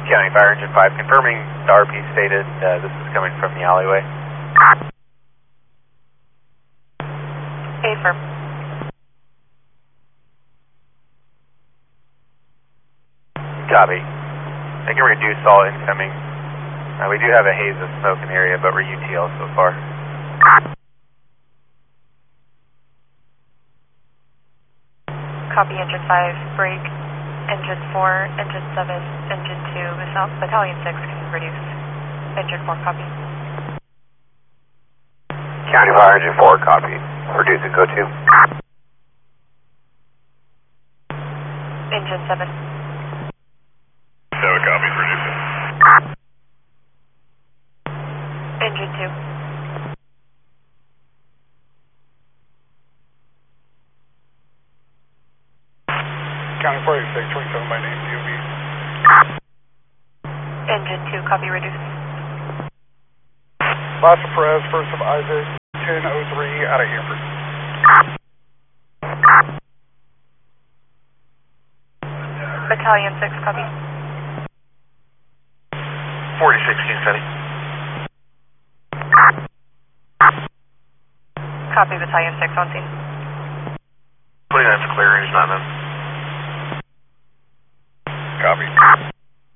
County Fire Engine 5, confirming the RP stated this is coming from the alleyway. Affirm. Copy. They can reduce all incoming. We do have a haze of smoke in the area, but we're UTL so far. Copy, Engine 5, break. Engine 4, Engine 7, Engine 2, Battalion 6 can reduce. Engine 4, copy. County Fire Engine 4, copy. Reduce and go to. Engine 7. 7 copies, reducing. Engine 2. County 486, 27 by name, DOB. Engine 2, copy, reduce. Last of Perez, first of Isaac, 1003 out of Hanford. Battalion 6, copy. 4016 setting. Copy, Battalion 6 on scene. 29's clear, range 9 then. Copy.